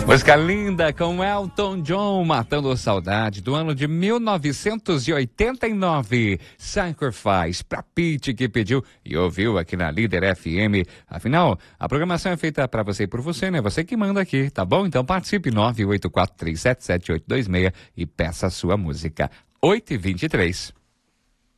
Música linda com Elton John, Matando Saudade, do ano de 1989. Sacrifice, pra Pete que pediu e ouviu aqui na Líder FM. Afinal, a programação é feita pra você e por você, né? Você que manda aqui, tá bom? Então participe 984377826 e peça a sua música. 8h23.